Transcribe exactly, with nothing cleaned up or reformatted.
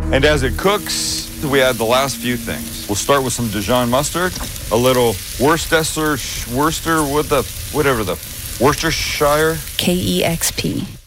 And as it cooks, we add the last few things. We'll start with some Dijon mustard, a little Worcester, Worcester, what the, whatever the, Worcestershire. K E X P.